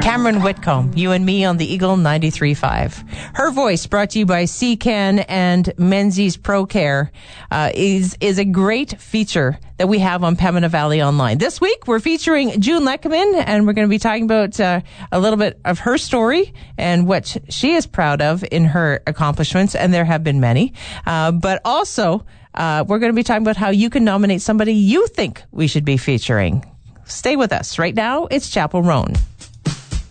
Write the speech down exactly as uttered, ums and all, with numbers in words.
Cameron Whitcomb, you and me on the Eagle ninety-three point five. Her voice, brought to you by C CAN and Menzies Pro Care, uh, is, is a great feature that we have on Pembina Valley Online. This week, we're featuring June Leckerman, and we're going to be talking about uh, a little bit of her story and what she is proud of in her accomplishments, and there have been many. Uh, but also, uh, we're going to be talking about how you can nominate somebody you think we should be featuring. Stay with us. Right now, it's Chapel Roan.